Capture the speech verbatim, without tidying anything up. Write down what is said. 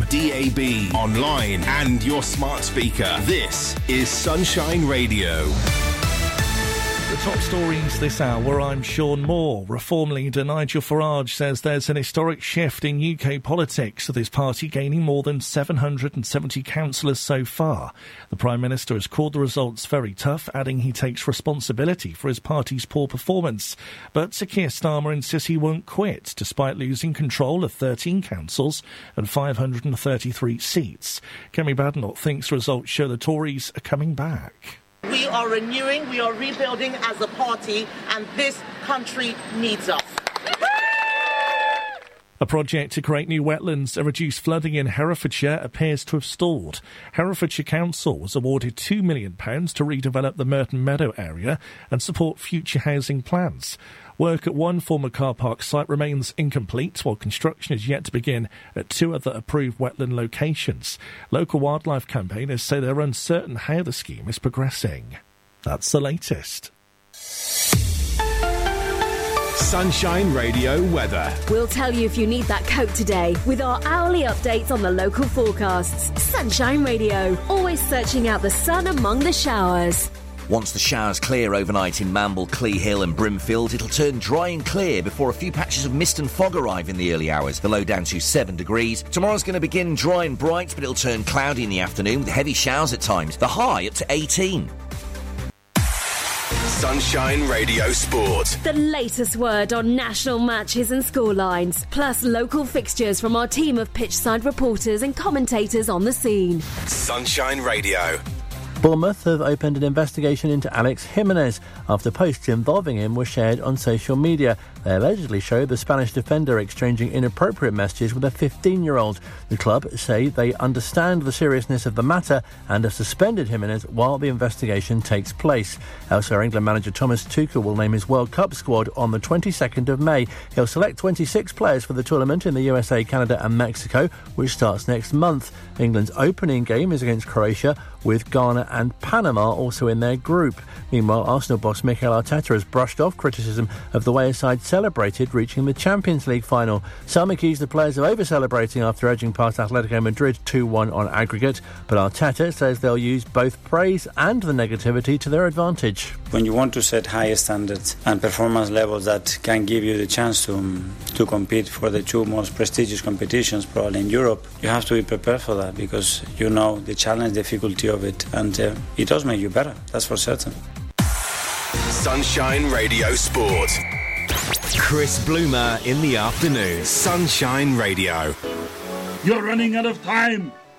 D A B, online and your smart speaker. This is Sunshine Radio. The top stories this hour, I'm Sean Moore. Reform leader Nigel Farage says there's an historic shift in U K politics, with his party gaining more than seven hundred seventy councillors so far. The Prime Minister has called the results very tough, adding he takes responsibility for his party's poor performance. But Sir Keir Starmer insists he won't quit, despite losing control of thirteen councils and five hundred thirty-three seats. Kemi Badenoch thinks results show the Tories are coming back. We are renewing, we are rebuilding as a party, and this country needs us. A project to create new wetlands and reduce flooding in Herefordshire appears to have stalled. Herefordshire Council was awarded two million pounds to redevelop the Merton Meadow area and support future housing plans. Work at one former car park site remains incomplete, while construction is yet to begin at two other approved wetland locations. Local wildlife campaigners say they're uncertain how the scheme is progressing. That's the latest. Sunshine Radio weather. We'll tell you if you need that coat today with our hourly updates on the local forecasts. Sunshine Radio, always searching out the sun among the showers. Once the showers clear overnight in Mamble, Clee Hill and Brimfield, it'll turn dry and clear before a few patches of mist and fog arrive in the early hours. The low down to seven degrees. Tomorrow's going to begin dry and bright, but it'll turn cloudy in the afternoon with heavy showers at times. The high up to eighteen. Sunshine Radio Sport. The latest word on national matches and scorelines, plus local fixtures from our team of pitchside reporters and commentators on the scene. Sunshine Radio. Bournemouth have opened an investigation into Alex Jimenez after posts involving him were shared on social media. They allegedly show the Spanish defender exchanging inappropriate messages with a fifteen-year-old. The club say they understand the seriousness of the matter and have suspended Jimenez while the investigation takes place. Elsewhere, England manager Thomas Tuchel will name his World Cup squad on the twenty-second of May. He'll select twenty-six players for the tournament in the U S A, Canada and Mexico, which starts next month. England's opening game is against Croatia, with Ghana and Panama also in their group. Meanwhile, Arsenal boss Mikel Arteta has brushed off criticism of the way his side celebrated reaching the Champions League final. Some accused the players of over-celebrating after edging past Atletico Madrid two one on aggregate, but Arteta says they'll use both praise and the negativity to their advantage. When you want to set high standards and performance levels that can give you the chance to, um, to compete for the two most prestigious competitions probably in Europe, you have to be prepared for that, because you know the challenge, difficulty of it, and uh, it does make you better, that's for certain. Sunshine Radio Sport. Chris Bloomer in the afternoon. Sunshine Radio. You're running out of time.